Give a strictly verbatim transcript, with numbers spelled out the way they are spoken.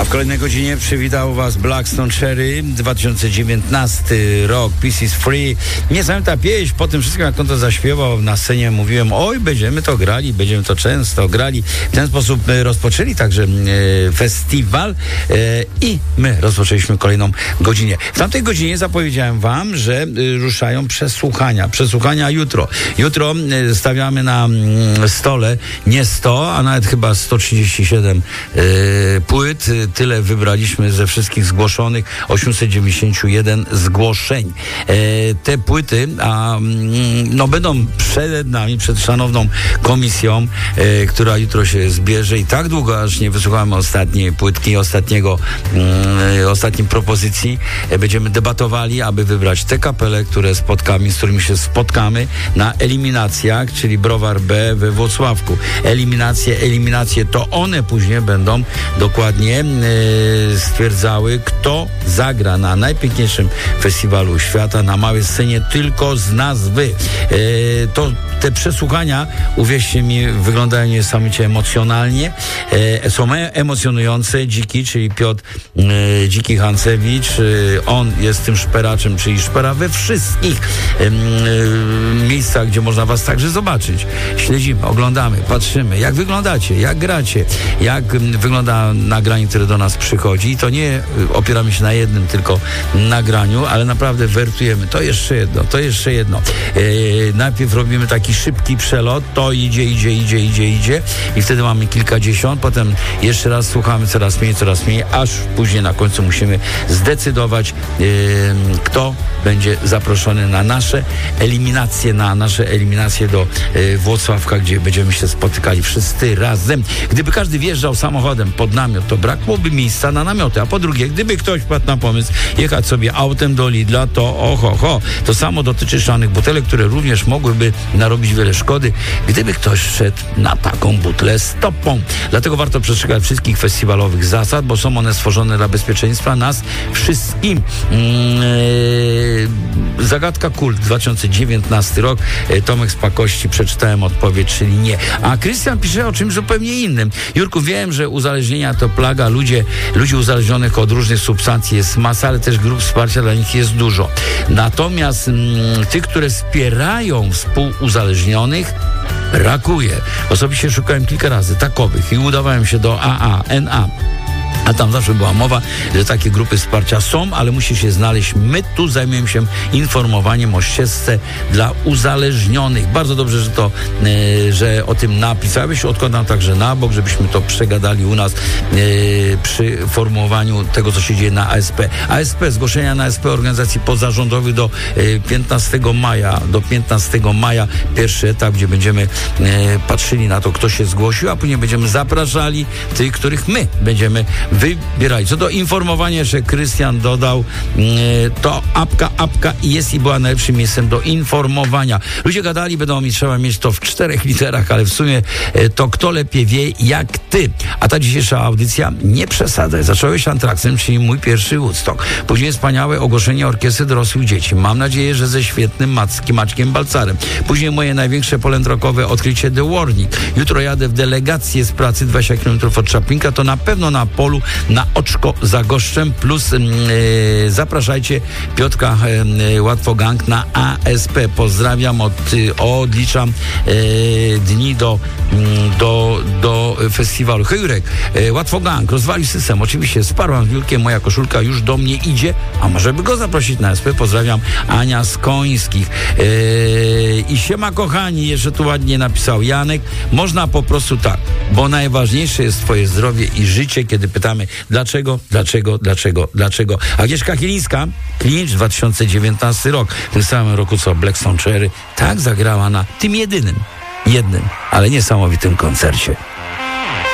w kolejnej godzinie przywitał Was Blackstone Cherry, dwa tysiące dziewiętnasty rok, Peace is Free. Niesamowita pieśń, po tym wszystkim, jak on to zaśpiewał na scenie, mówiłem, oj, będziemy to grali, będziemy to często grali. W ten sposób rozpoczęli także e, festiwal e, i my rozpoczęliśmy kolejną godzinę. W tamtej godzinie zapowiedziałem Wam, że e, ruszają przesłuchania. Przesłuchania jutro. Jutro e, stawiamy na m, stole nie sto, a nawet chyba sto trzydzieści siedem e, płyt. Tyle wybraliśmy ze wszystkich zgłoszonych, osiemset dziewięćdziesiąt jeden zgłoszeń. E, te płyty a, no, będą przed nami, przed szanowną komisją, e, która jutro się zbierze i tak długo, aż nie wysłuchamy ostatniej płytki, ostatniego, e, ostatniej propozycji. E, będziemy debatowali, aby wybrać te kapele, które spotkamy, z którymi się spotkamy na eliminacjach, czyli Browar B we Włocławku. Eliminacje, eliminacje, to one później będą dokładnie e, stwierdzały, kto zagra na najpiękniejszym festiwalu świata, na małej scenie tylko z nazwy. E, to te przesłuchania, uwierzcie mi, wyglądają niesamowicie emocjonalnie. E, są emocjonujące. Dziki, czyli Piotr e, Dziki Hancewicz, e, on jest tym szperaczem, czyli szpera we wszystkich e, e, miejscach, gdzie można Was także zobaczyć. Śledzimy, oglądamy, patrzymy, jak wyglądacie, jak gracie, jak wygląda nagranie, które do nas przychodzi. I to nie opieramy się na jednym tylko nagraniu, ale naprawdę wertujemy. To jeszcze jedno, to jeszcze jedno. E, najpierw robimy taki szybki przelot, to idzie, idzie, idzie, idzie, idzie i wtedy mamy kilkadziesiąt, potem jeszcze raz słuchamy coraz mniej, coraz mniej, aż później na końcu musimy zdecydować, e, kto będzie zaproszony na nasze eliminacje, na nasze eliminacje do e, Włocławka, gdzie będziemy się spotykali wszyscy razem. Gdyby każdy wjeżdżał samochodem pod namiot, to brakłoby miejsca na namioty, a po drugie, gdyby ktoś wpadł na pomysł jechać sobie autem do Lidla, to oho, ho. To samo dotyczy szklanych butelek, które również mogłyby narobić wiele szkody, gdyby ktoś szedł na taką butlę stopą. Dlatego warto przestrzegać wszystkich festiwalowych zasad, bo są one stworzone dla bezpieczeństwa nas wszystkim. Eee, Zagadka Kult, dwa tysiące dziewiętnasty rok. Tomek z Pakości, przeczytałem odpowiedź, czyli nie. A Krystian pisze o czymś zupełnie innym. Jurku, wiem, że uzależnienia to plaga. Ludzie, ludzi uzależnionych od różnych substancji jest masa, ale też grup wsparcia dla nich jest dużo. Natomiast mm, tych, które wspierają współuzależnionych, brakuje. Osobiście szukałem kilka razy takowych i udawałem się do A A, N A. A tam zawsze była mowa, że takie grupy wsparcia są, ale musi się znaleźć. My tu zajmujemy się informowaniem o ścieżce dla uzależnionych. Bardzo dobrze, że to, e, że o tym napisałeś. Odkładam także na bok, żebyśmy to przegadali u nas e, przy formułowaniu tego, co się dzieje na A S P. A S P, zgłoszenia na A S P organizacji pozarządowych do e, piętnastego maja. Do piętnastego maja pierwszy etap, gdzie będziemy e, patrzyli na to, kto się zgłosił, a później będziemy zapraszali tych, których my będziemy wybierali. Co do informowania, że Krystian dodał, to apka, apka jest i była najlepszym miejscem do informowania. Ludzie gadali, będą mi trzeba mieć to w czterech literach, ale w sumie to kto lepiej wie jak ty. A ta dzisiejsza audycja, nie przesadzaj. Zacząłeś Antraksem, czyli mój pierwszy Woodstock. Później wspaniałe ogłoszenie orkiestry dorosłych dzieci. Mam nadzieję, że ze świetnym Macki, Maćkiem Balcarem. Później moje największe polędrokowe odkrycie The Warning. Jutro jadę w delegację z pracy dwadzieścia kilometrów od Czaplinka, to na pewno na polu na Oczko za Goszczem, plus yy, zapraszajcie Piotrka yy, Łatwo Gang na A S P. Pozdrawiam, od, yy, odliczam yy, dni do, yy, do, do festiwalu. Hej Jurek, yy, Łatwo Gang, rozwalił system, oczywiście sparłam z biurkiem, moja koszulka już do mnie idzie, a może by go zaprosić na A S P. Pozdrawiam, Ania z Końskich. Yy, I siema kochani, jeszcze tu ładnie napisał Janek, można po prostu tak, bo najważniejsze jest twoje zdrowie i życie, kiedy pytamy dlaczego, dlaczego, dlaczego, dlaczego. Agnieszka Chilińska, Klincz, dwa tysiące dziewiętnasty rok, w tym samym roku co Blackstone Cherry, tak zagrała na tym jedynym, jednym, ale niesamowitym koncercie.